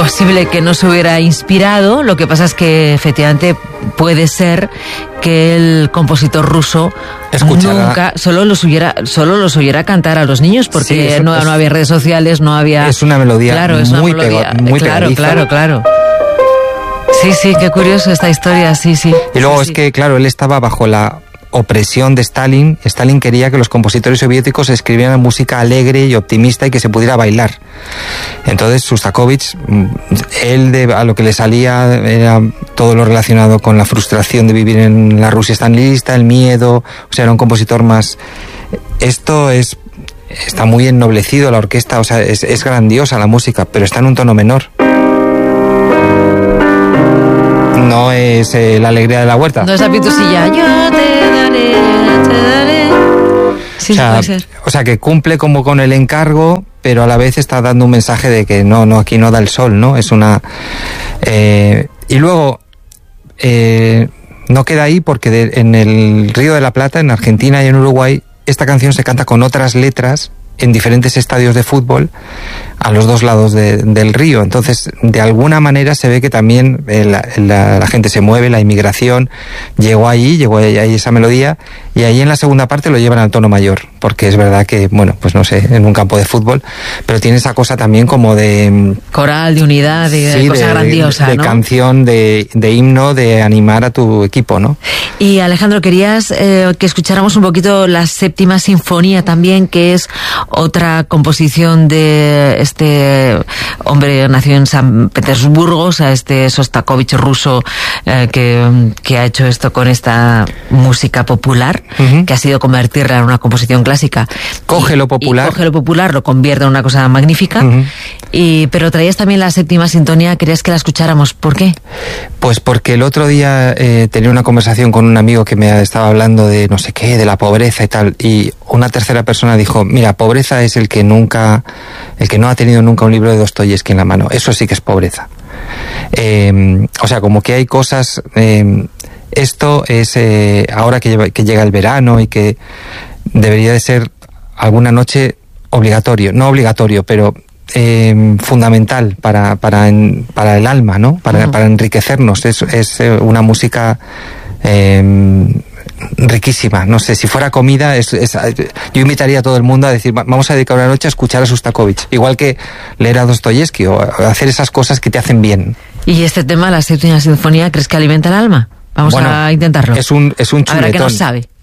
posible que no se hubiera inspirado. Lo que pasa es que efectivamente puede ser que el compositor ruso nunca solo los oyera cantar a los niños, porque no había redes sociales, no había... Es una melodía muy pegadiza. Claro. Sí, qué curioso esta historia, sí. Y luego que, claro, él estaba bajo la opresión de Stalin. Stalin quería que los compositores soviéticos escribieran música alegre y optimista y que se pudiera bailar. Entonces Shostakovich, a lo que le salía era todo lo relacionado con la frustración de vivir en la Rusia stalinista, el miedo, o sea, era un compositor más... Está muy ennoblecido la orquesta, o sea, es grandiosa la música, pero está en un tono menor. No es la alegría de la huerta. No es la pitusilla. Yo te daré. Sí, puede ser. O sea, que cumple como con el encargo, pero a la vez está dando un mensaje de que no, aquí no da el sol, ¿no? Es una... y luego, no queda ahí porque en el Río de la Plata, en Argentina y en Uruguay, esta canción se canta con otras letras en diferentes estadios de fútbol a los dos lados del río. Entonces, de alguna manera se ve que también la gente se mueve, la inmigración llegó ahí esa melodía, y ahí en la segunda parte lo llevan al tono mayor, porque es verdad que, bueno, pues no sé, en un campo de fútbol, pero tiene esa cosa también como de... coral, de unidad, de cosa grandiosa, de ¿no? canción, de himno, de animar a tu equipo, ¿no? Y Alejandro, querías que escucháramos un poquito la Séptima Sinfonía también, que es otra composición de este hombre nacido en San Petersburgo, o sea, este Shostakovich ruso, que ha hecho esto con esta música popular, que ha sido convertirla en una composición clásica. Coge lo popular, lo convierte en una cosa magnífica. Pero traías también la Séptima Sinfonía, querías que la escucháramos. ¿Por qué? Pues porque el otro día tenía una conversación con un amigo que me estaba hablando de no sé qué, de la pobreza y tal, y una tercera persona dijo, mira, pobreza es el que no ha tenido nunca un libro de Dostoyevski en la mano. Eso sí que es pobreza. O sea, como que hay cosas... esto es ahora que llega el verano y que debería de ser alguna noche obligatorio, no obligatorio, pero fundamental para el alma, ¿no? Para enriquecernos. Es una música riquísima. No sé, si fuera comida, yo invitaría a todo el mundo a decir, vamos a dedicar una noche a escuchar a Shostakovich, igual que leer a Dostoyevski o hacer esas cosas que te hacen bien. ¿Y este tema, la Séptima Sinfonía, crees que alimenta el alma? Vamos a intentarlo. Es un chuletón. A ver, ¿qué nos sabe?